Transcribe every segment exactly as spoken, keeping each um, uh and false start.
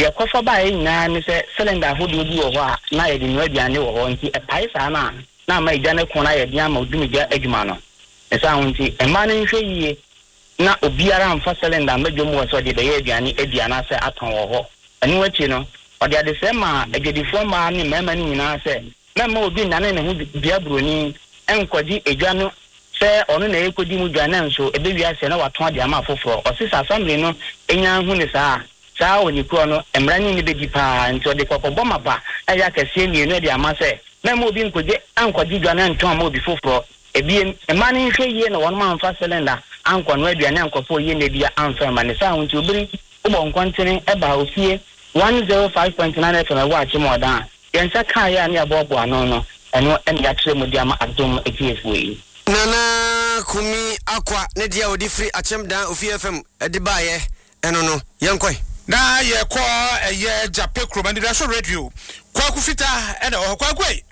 ye kofa ba e nyina ne se cylinder hodo bi wo ho a na ye de no aduane wo ho nti e pai sa na na ma igya ne ko na ye de ama odumigya adwuma no esa ho nti e ma ne nhwe yie na obiara amfa cylinder madwom wo so de be ye aduane aduana se aton wo ho ani wachi no odi ade se ma agedifo ma ne mema ne nyina se na ma obi nane ne ho bia broni enkodi edwa no se ono na ekodi mu dwa na nso ebe wi ase na waton ade ama afoforo osisa assembly no enya hu ne saa saa oni ko no emra ni ne bedi pa nti ode kokobọ mapa eya kase mienu de ama se na ma obi nkode ankodi dwa na nton ama obi foforo ebi ema ne hwe yie na won ma amfa cylinder anko no aduane ankofo yie na bia amfa ma ne saa nti obiri ubo nkwantene eba ofie one oh five point nine F M watch more than yensa kan ya ne abobo ano no eno en ya kire mu dia ma adom etiefu yi nana kumi akwa ne dia odi free achem dan ofie F M edi baaye eno no yenkoi na ye ko eye Jape Kroma ndi so radio kwa kufita ena o kwa kwai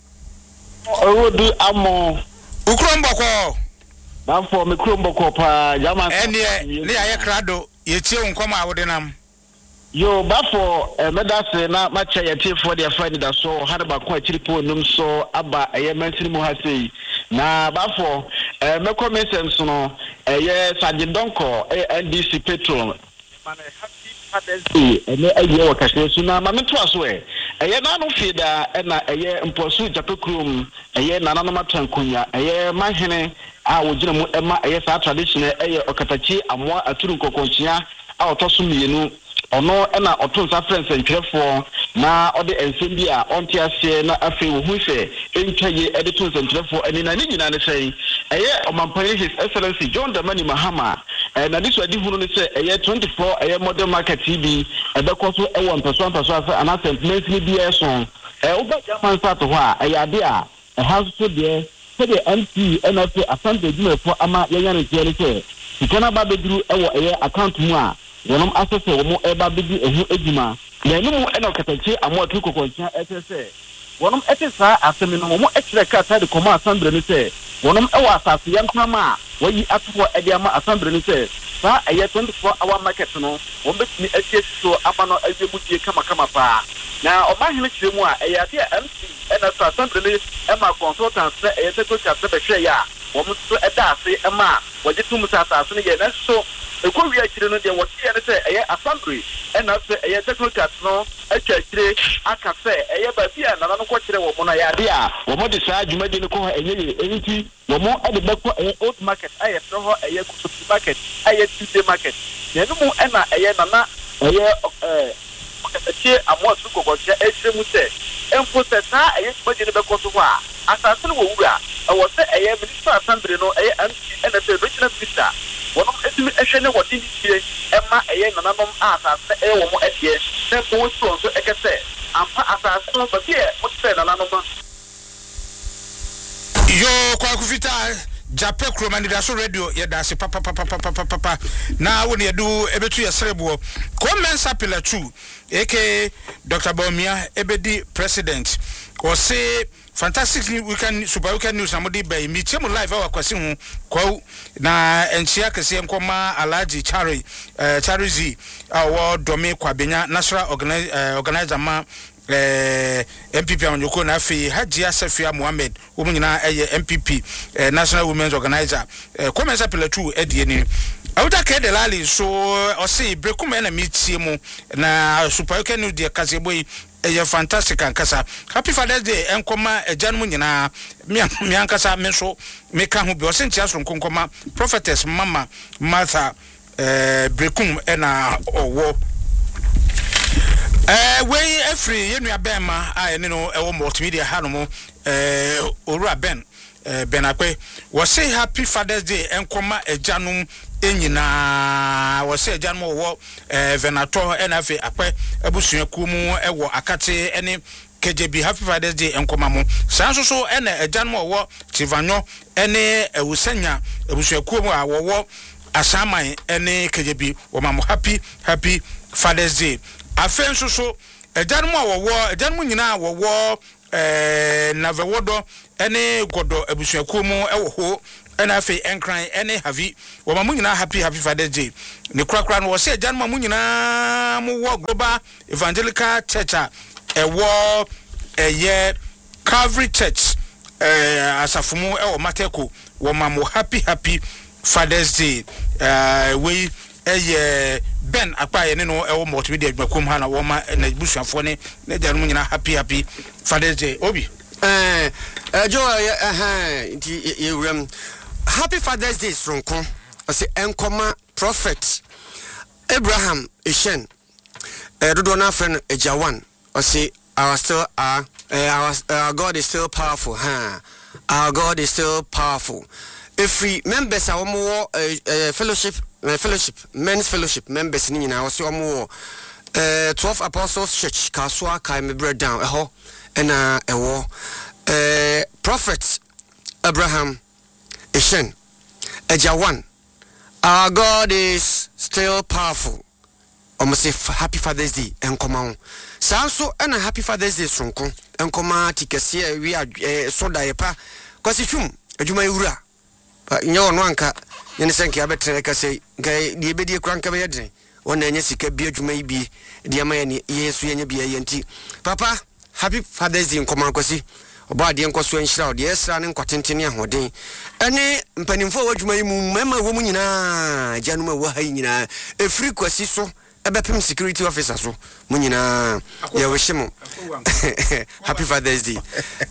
owodi amo ukromboko ba for me kromboko pa jama ene ne aye krado ye tie nkoma awodenam yo bafo eh, medase na macha ya tifo de friend da so hada ba ko akiri po num so aba eye mentiri mu hasei na bafo eh, meko mesem no eye Sajidonko eh, N D C petrol mana happy Father's Day ene eye wo kashe su na ma meto aso e eye na no fida na eye mposu Jape Krom eye na nanu matankunya eye mahene a wogina mu ema eye sa traditional eye okatachi amoa aturu kokonchia a otoso mienu ono na otonsa friends ntwefo na ode ensem bi a onte ase na afi wo hu se entwaye ede tonsa ntwefo eni na nyina ne sei eye omampani his excellency John Dramani Mahama na diso adi hunu ne se eye twenty-four eye modern market T V ebe koso e won person person ase ana sentiment ni bi eso e oba jaman sa to ho a eye ade a e ha so de se de M P N F asante jumefo ama yenya ne tie ne se sikana ba beduru e wo eye account mu a wonom asese wo mo eba bedi ehu eduma na enu mu ena okatachi amo atu kokoncha etese wonom etesa asemi no mo ekire kata de koma assembly ni se wonom ewa asase yantama wayi atufo ede ama assembly ni se sa eye twenty-four hour market no wo betini etie so ama no ajemutie kama kama pa na o ma hene kire mu a eye ade M C ena so assembly ni ema consultants na eye teko kata be hwe ya wo mo so eda ase ema waje tumu sa asase ni ye na so ekwo wi akire no de wote ye ne se eye assembly ena se eye technical no atwa akire aka se eye ba bia na no ko kire wo mo na ya de a wo mo de saa dwumadi ne ko ha enye eniti wo mo ade beko eye old market aye so ho eye kutu market aye Tuesday market ye no mu ena eye na na eye eh okatachi amo su kokocha ekire mu se empo se saa eye dwumadi ne beko so ho a asase no wo wura e wo se eye minister assembly no eye M C ena se regional minister wonom etimi ehwe ne wodi ni tie ema eye nananom asase e wo mo edie na bo so so ekese ampa asase no ba bie mo tse nananom yo kwa kufita Jape Kroma ndi so radio ye da se papa papa papa papa na woni edu ebetu ye serebo ko mensa pillar two aka Doctor Bawumia ebedi president o say fantastic weekend super weekend news amodi bay mi chemu live awa kwase hu kwa na enchia kese nkoma Alhaji Chari eh Charizi awo domi kwa benya national organizer organizer ma eh M P P amanyoko na afi Hajia Safia Mohammed wo nyina eye M P P eh, national women's organizer eh, komensa pillar two edie ni awuta ke de lali so o se brekum na mitie mu na super weekend news de kaseboyi eye fantastic ankasa happy Father's Day enkoma ejanum nyina mi ankasa me so me ka ho bi o se ntia so nkonkoma prophetess mama Martha eh brekum na owo eh we every yenu abema a ene no ewo multimedia hanomo eh Owura Ben eh Benakwe wo say happy Father's Day enkoma ejanum enyina wo say ejanum wo eh Venato enafe akwe abusuaku mu ewo akate ene K J B happy Father's Day enkoma mo sanso so ene ejanum wo Chivanyo ene ewusanya abusuaku mu a wo asaman ene K J B wo ma mo happy happy Father's Day afenso so ejanum a wo ejanum nyina wo eh na vewodo ene godo abusuaku mu ewo ho ɛna afei ɛnkran ɛne havi wɔma mu nyinaa happy happy Father's Day ne kurakura no wɔsɛ agya no ma mu nyinaa mo wɔ Global Evangelical Church a ɛwɔ ɛyɛ Calvary Church eh asafumu ɛwɔ Mateko wɔma mo happy happy Father's Day eh we ɛyɛ Ben akpa ne no ɛwɔ multimedia adwakom ha na wɔma na busuafo ne na agya no mu nyinaa happy happy Father's Day obi eh eh jo eh nti yewuram happy Father's Day sonko ɔsɛ enkoma prophet Abraham Eshen eh dodo na friend Ejawan ɔsɛ our still our, uh, our our God is still powerful huh our God is still powerful if we members are more uh, uh, fellowship uh, fellowship men's fellowship members ni nyina ɔsɛ ɔmo uh, twelve apostles church kaswa kai me bread down ɛhɔ ɛna ɛwɔ uh, prophet Abraham Eshen Ejawan our God is still powerful almost say happy Father's Day enkoma sanso ɛna happy Father's Day sonko enkoma tikese wi soda yepa kwasi twum adwuma yewura nye ono anka nyene senke abetre ka sei ngai die bedie kranka be yedren wona anya sika bi adwuma yi bi die ma ye yesu yenya bi yenti papa happy Father's Day enkoma kwasi oba de enkoso enhira de esra ne nkwatentene ahoden ene mpanimfo wadwuma yi mu mema wo mu nyina januma wo ha yi nyina efri kwasi so ebepem security officer so mu nyina ye wohye happy Father's Day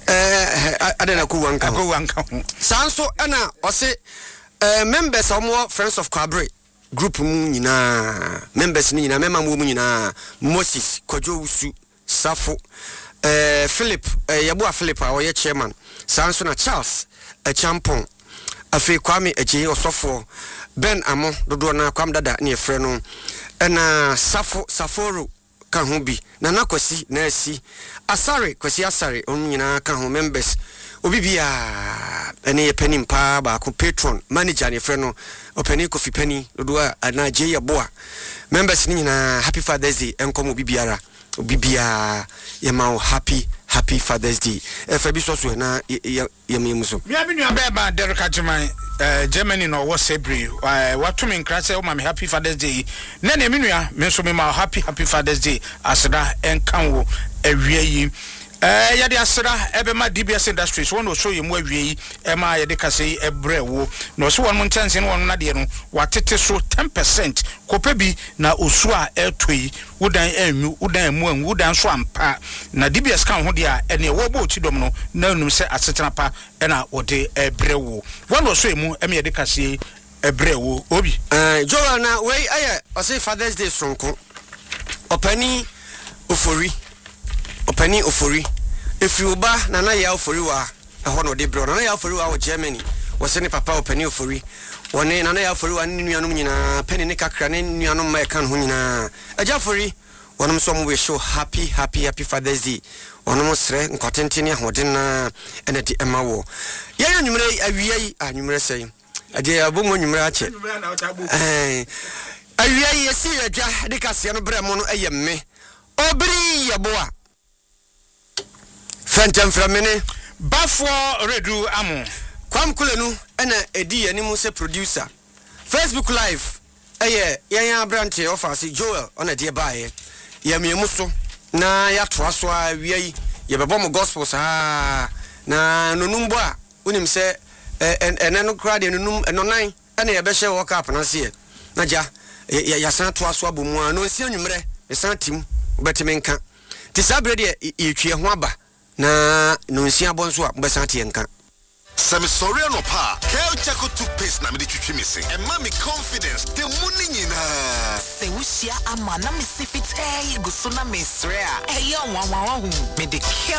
eh adana ku wanka ku wanka sanso ana ose members of Friends of Calvary group mu nyina members ni nyina mema mu nyina Moses Kwadwo Wusu Safo eh Philip eh yabo Philip a oye chairman sanso na Charles a champon afi Kwame eje osofo Ben Amo dodo na kwam dada ne efre no ena Safo Saforo ka ho bi na nakwasi na asi Asare kwasi Asare on nyina ka ho members obi bia ene ye panim pa ba ko patron manager ne frɛ no opani Kofi Pani dodo na je ye boa members ni nyina happy Father's Day enkom obi biara obi bia ye ma happy happy Father's Day e fa bi so so na ye me muso mi abi nua be ba Derek Ajiman eh Germany no was February watu me nkra se o ma me happy Father's Day na na mi nua me so me ma happy happy Father's Day aseda enkan wo awie yi eh ya de asera ebe ma D B S Industries won no show ye mu awie yi e ma ye de kase e brewo no so won mo ntense no won na de no watete so ten percent kopa bi na osu a etoi wudan anwu wudan mu anwu wudan so ampa na D B S kan ho de a ene wo bo chi dom no na num se asetena pa e na wode e brewo won no so emu e me ye de kase e brewo obi eh Joel na we aye o say Father's Day sonko opani ofori opani ofori if you ba na na ya ofori wa ehọ no de bro na na ya ofori wa wo Germany wo se ni papa opani ofori woni na na ya ofori wa ni nuanom nyina peni ne kakra ne nuanom ma kan ho nyina aja ofori wonom so mo we show happy happy happy Father's Day wonom sre nkwatentene ahoden na ene de ema wo ye nyumre awiai anyumre sei ade abomo nyumre ache eh awiai yesi adwa de kase no bre mo no eyemme obri yeboa Fentem framene Bafo Redu Amu Kwam kulenu ena edi yanimu se producer Facebook live eye yanya brante offer Joel on a dear bae ya miemuso na ya toaso a wiai ye bebo mo gospel sa na nonumbo a unim se ene no kra de nonum enonan ena ye be hye work up na se na ja ya san toaso abomu a no nsi anwumre e san tim obetime nka ti sabre de yetwe ho aba na no nsi abonso a mbesa tie nka Semi sorry no pa. Kel Chaco toothpaste na me twitwi me se. E ma me confidence. The money nyina. Se wushia ama na me sifite guso na me srea. E yo nwa nwa hu. Me de